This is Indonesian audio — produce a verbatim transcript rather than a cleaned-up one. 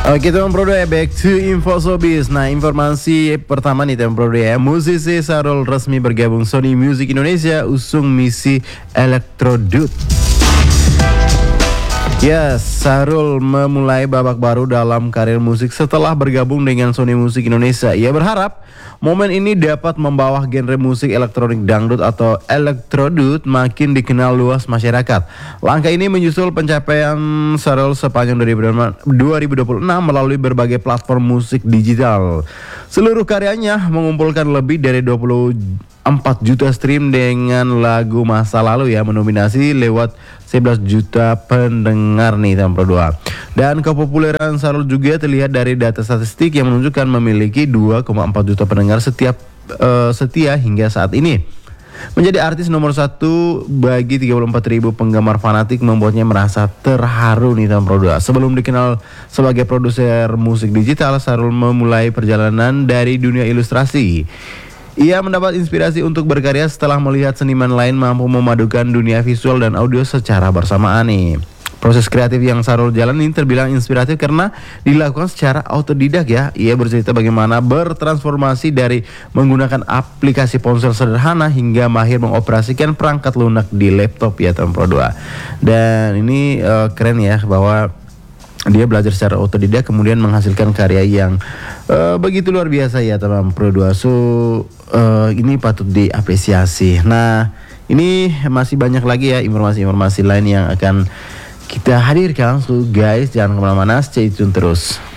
Oke teman Pro ya, back to Info Showbiz. Nah informasi pertama nih teman Pro ya, musisi Sahrul resmi bergabung Sony Music Indonesia usung misi Electrodude. Yes, Sahrul memulai babak baru dalam karir musik setelah bergabung dengan Sony Music Indonesia. Ia berharap momen ini dapat membawa genre musik elektronik dangdut atau Electrodude makin dikenal luas masyarakat. Langkah ini menyusul pencapaian Sahrul sepanjang dua ribu dua puluh enam melalui berbagai platform musik digital. Seluruh karyanya mengumpulkan lebih dari dua puluh empat juta stream dengan lagu masa lalu ya, mendominasi lewat sebelas juta pendengar nih teman Pro dua. Dan kepopuleran Sahrul juga terlihat dari data statistik yang menunjukkan memiliki dua koma empat juta pendengar setiap uh, setia hingga saat ini. Menjadi artis nomor satu bagi tiga puluh empat ribu penggemar fanatik membuatnya merasa terharu nih teman Pro dua. Sebelum dikenal sebagai produser musik digital, Sahrul memulai perjalanan dari dunia ilustrasi. Ia mendapat inspirasi untuk berkarya setelah melihat seniman lain mampu memadukan dunia visual dan audio secara bersamaan nih. Proses kreatif yang Sahrul jalani terbilang inspiratif karena dilakukan secara autodidak ya. Ia bercerita bagaimana bertransformasi dari menggunakan aplikasi ponsel sederhana hingga mahir mengoperasikan perangkat lunak di laptop ya teman Pro dua. Dan ini uh, keren ya bahwa dia belajar secara otodidak kemudian menghasilkan karya yang uh, begitu luar biasa ya teman Pro dua. So uh, ini patut diapresiasi. Nah ini masih banyak lagi ya informasi-informasi lain yang akan kita hadirkan. So guys, jangan kemana-mana, stay tune terus.